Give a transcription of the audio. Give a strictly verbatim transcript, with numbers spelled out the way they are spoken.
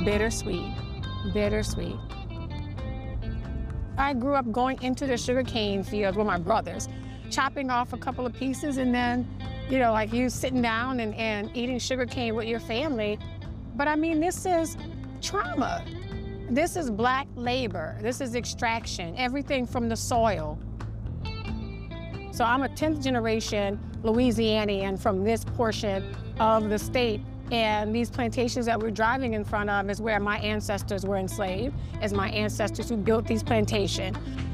bittersweet, bittersweet. I grew up going into the sugarcane field with my brothers, chopping off a couple of pieces and then, you know, like you sitting down and, and eating sugarcane with your family. But I mean, this is trauma. This is Black labor. This is extraction, everything from the soil. So I'm a tenth generation Louisianian from this portion of the state. And these plantations that we're driving in front of is where my ancestors were enslaved, is my ancestors who built these plantations.